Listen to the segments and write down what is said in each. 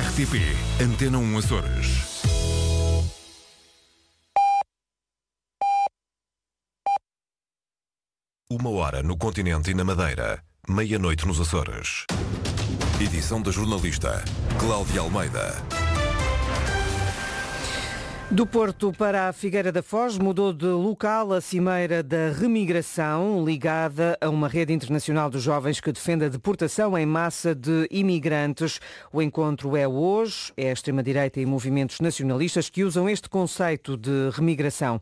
RTP Antena 1 Açores. Uma hora no continente e na Madeira, meia-noite nos Açores. Edição da jornalista Cláudia Almeida. Do Porto para a Figueira da Foz mudou de local a Cimeira da Remigração, ligada a uma rede internacional de jovens que defende a deportação em massa de imigrantes. O encontro é hoje, é a extrema-direita e movimentos nacionalistas que usam este conceito de remigração.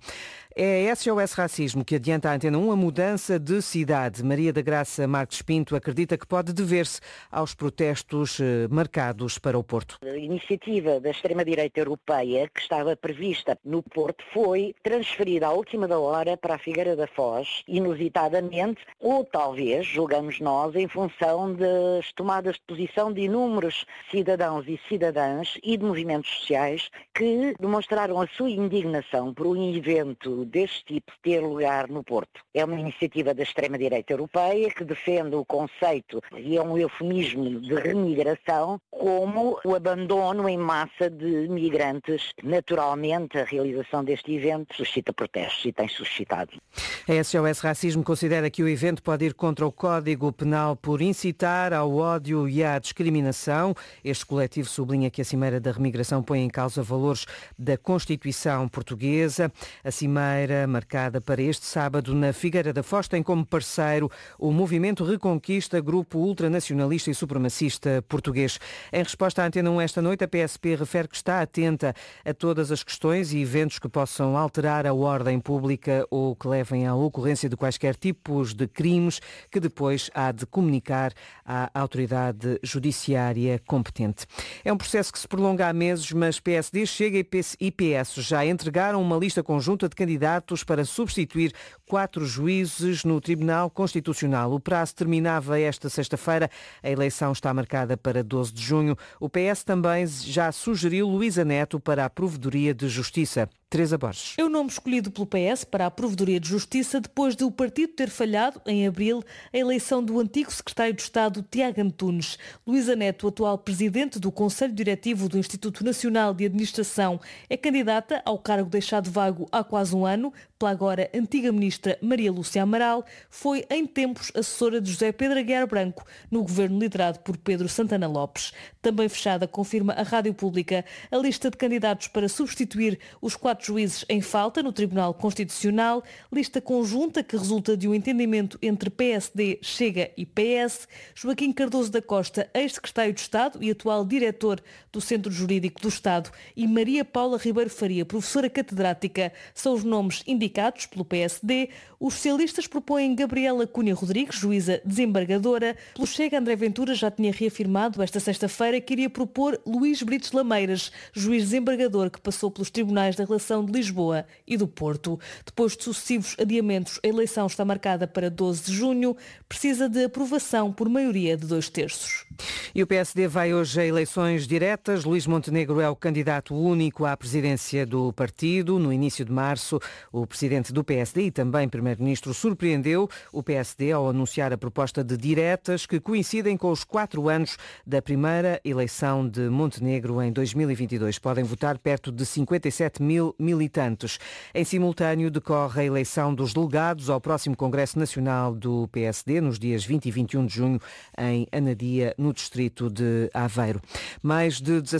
É a SOS Racismo que adianta à Antena 1 a mudança de cidade. Maria da Graça Marques Pinto acredita que pode dever-se aos protestos marcados para o Porto. A iniciativa da extrema-direita europeia, que estava prevista no Porto, foi transferida à última da hora para a Figueira da Foz, inusitadamente, ou talvez, julgamos nós, em função das tomadas de posição de inúmeros cidadãos e cidadãs e de movimentos sociais que demonstraram a sua indignação por um evento deste tipo ter lugar no Porto. É uma iniciativa da extrema-direita europeia que defende o conceito, e é um eufemismo, de remigração, como o abandono em massa de migrantes. Naturalmente, a realização deste evento suscita protestos e tem suscitado. A SOS Racismo considera que o evento pode ir contra o Código Penal por incitar ao ódio e à discriminação. Este coletivo sublinha que a Cimeira da Remigração põe em causa valores da Constituição portuguesa. A Cimeira, marcada para este sábado na Figueira da Foz, tem como parceiro o Movimento Reconquista, grupo ultranacionalista e supremacista português. Em resposta à Antena 1 esta noite, a PSP refere que está atenta a todas as questões e eventos que possam alterar a ordem pública ou que levem à ocorrência de quaisquer tipos de crimes, que depois há de comunicar à autoridade judiciária competente. É um processo que se prolonga há meses, mas PSD, Chega e PS já entregaram uma lista conjunta de candidatos para substituir 4 juízes no Tribunal Constitucional. O prazo terminava esta sexta-feira. A eleição está marcada para 12 de junho. O PS também já sugeriu Luísa Neto para a Provedoria de Justiça. Teresa Borges. É o nome escolhido pelo PS para a Provedoria de Justiça depois de o partido ter falhado, em abril, a eleição do antigo secretário de Estado, Tiago Antunes. Luísa Neto, atual presidente do Conselho Diretivo do Instituto Nacional de Administração, é candidata ao cargo deixado vago há quase um ano pela agora antiga ministra Maria Lúcia Amaral. Foi, em tempos, assessora de José Pedro Aguiar Branco, no governo liderado por Pedro Santana Lopes. Também fechada, confirma a Rádio Pública, a lista de candidatos para substituir os 4 juízes em falta no Tribunal Constitucional, lista conjunta que resulta de um entendimento entre PSD, Chega e PS. Joaquim Cardoso da Costa, ex-secretário de Estado e atual diretor do Centro Jurídico do Estado, e Maria Paula Ribeiro Faria, professora catedrática, são os nomes indicados pelo PSD. Os socialistas propõem Gabriela Cunha Rodrigues, juíza desembargadora. Pelo Chega, André Ventura já tinha reafirmado esta sexta-feira que iria propor Luís Brites Lameiras, juiz desembargador que passou pelos tribunais da Relação de Lisboa e do Porto. Depois de sucessivos adiamentos, a eleição está marcada para 12 de junho. Precisa de aprovação por maioria de 2/3. E o PSD vai hoje a eleições diretas. Luís Montenegro é o candidato único à presidência do partido. No início de março, o presidente do PSD e também primeiro-ministro surpreendeu o PSD ao anunciar a proposta de diretas que coincidem com os 4 anos da primeira eleição de Montenegro em 2022. Podem votar perto de 57 mil militantes. Em simultâneo, decorre a eleição dos delegados ao próximo Congresso Nacional do PSD, nos dias 20 e 21 de junho, em Anadia, no distrito de Aveiro. Mais de